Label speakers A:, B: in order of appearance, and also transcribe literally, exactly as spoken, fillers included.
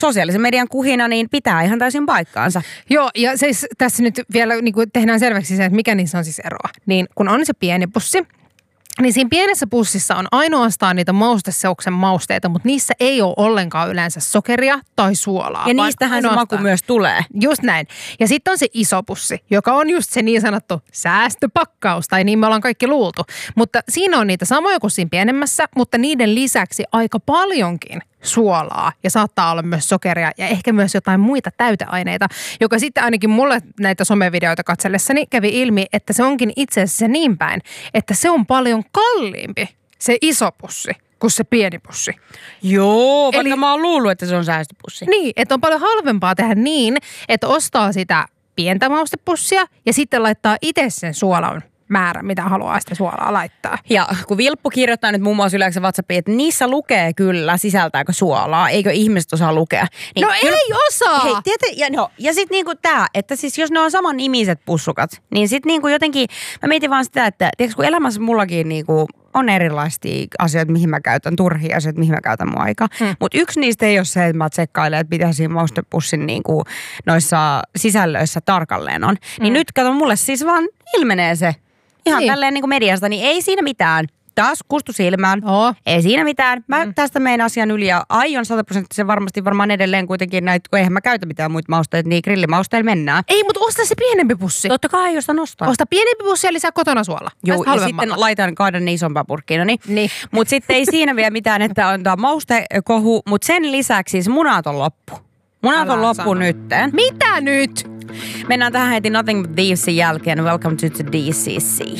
A: sosiaalisen median kuhina niin pitää ihan täysin paikkaansa.
B: Joo, ja siis tässä nyt vielä niin kuin tehdään selväksi se, että mikä niissä on siis eroa. Niin kun on se pieni pussi, niin siinä pienessä pussissa on ainoastaan niitä mausteseoksen mausteita, mutta niissä ei ole ollenkaan yleensä sokeria tai suolaa.
A: Ja niistähän se maku myös tulee.
B: Just näin. Ja sitten on se iso pussi, joka on just se niin sanottu säästöpakkaus, tai niin me ollaan kaikki luultu. Mutta siinä on niitä samoja kuin siinä pienemmässä, mutta niiden lisäksi aika paljonkin suolaa ja saattaa olla myös sokeria ja ehkä myös jotain muita täyteaineita, joka sitten ainakin mulle näitä somevideoita katsellessani kävi ilmi, että se onkin itse asiassa niin päin, että se on paljon kalliimpi se iso pussi kuin se pieni pussi.
A: Joo, vaikka
B: Eli,
A: mä oon luullut, että se on säästöpussi.
B: Niin, että on paljon halvempaa tehdä niin, että ostaa sitä pientä maustepussia ja sitten laittaa itse sen suolan määrä, mitä haluaa sitä suolaa laittaa.
A: Ja kun Vilppu kirjoittaa nyt muun muassa yleensä WhatsAppiin, että niissä lukee kyllä, sisältääkö suolaa, eikö ihmiset osaa lukea. Niin
B: no
A: kyllä,
B: ei osaa!
A: Hei, tiety, ja, no, ja sitten niinku tää, että siis jos ne on saman nimiset pussukat, niin sitten niinku jotenkin, mä mietin vaan sitä, että tiedätkö, kun elämässä mullakin niinku on erilaisia asioita, mihin mä käytän, turhia asioita, mihin mä käytän mun aikaa. Hmm. Mutta yksi niistä ei ole se, että mä tsekkailen, että mitä siinä maustepussin niinku noissa sisällöissä tarkalleen on. Hmm. Niin nyt kato, mulle siis vaan ilmenee se. Ihan niin. Tälleen niin kuin mediasta, niin ei siinä mitään. Taas kustu silmään. Oh. Ei siinä mitään. Mä mm. tästä meidän asian yli ja aion sataprosenttisen varmasti varmaan edelleen kuitenkin näitä, kun eihän mä käytä mitään muita mausteita, niin grillimausteilla mennään.
B: Ei, mutta osta se pienempi pussi.
A: Totta kai, josta nostaa.
B: Osta pienempi pussi ja lisää kotona suola.
A: Joo, ja sitten laitan kaadan ne isompaan purkkiin. No niin.
B: niin.
A: Mutta sitten ei siinä vielä mitään, että on tämä maustekohu, mutta sen lisäksi siis munat on loppu. Munat on loppu nytten.
B: Mitä nyt?
A: Mennään tähän heti Nothing But Thievesin jälkeen. Welcome to the D C C.